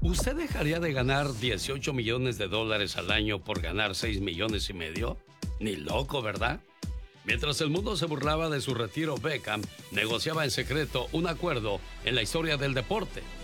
¿Usted dejaría de ganar 18 millones de dólares al año por ganar 6 millones y medio? Ni loco, ¿verdad? Mientras el mundo se burlaba de su retiro, Beckham negociaba en secreto un acuerdo en la historia del deporte.